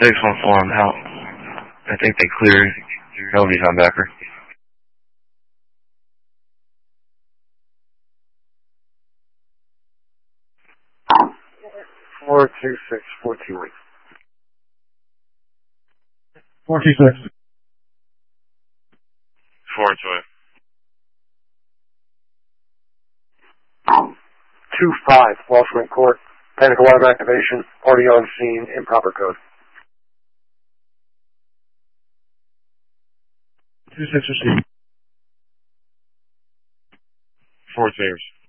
614, I'm out. I think they cleared. Nobody's on Becker. 426, 428. 426. 428. 25, Walshman Court. Panic alarm activation. Party on scene. Improper code. 26 received. 4 chairs.